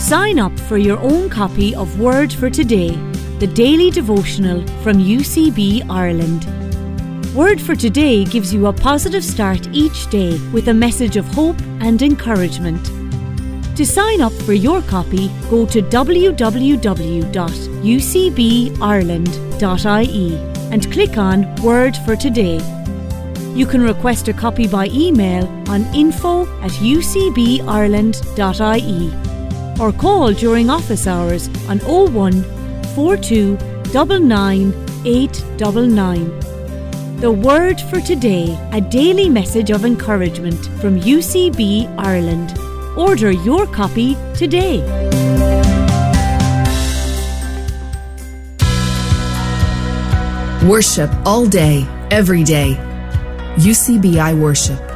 Sign up for your own copy of Word for Today, the daily devotional from UCB Ireland. Word for Today gives you a positive start each day with a message of hope and encouragement. To sign up for your copy, go to www.ucbireland.ie and click on Word for Today. You can request a copy by email on info@ucbireland.ie or call during office hours on 01 42 99 899. The Word for Today, a daily message of encouragement from UCB Ireland. Order your copy today. Worship all day, every day. UCBI Worship.